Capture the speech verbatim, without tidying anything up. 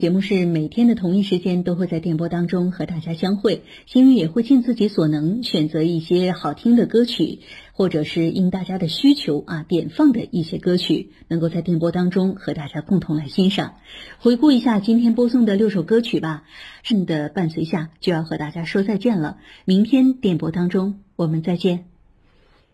节目是每天的同一时间都会在电波当中和大家相会，心雨也会尽自己所能选择一些好听的歌曲，或者是应大家的需求啊点放的一些歌曲，能够在电波当中和大家共同来欣赏。回顾一下今天播送的六首歌曲吧，是的伴随下就要和大家说再见了，明天电波当中我们再见。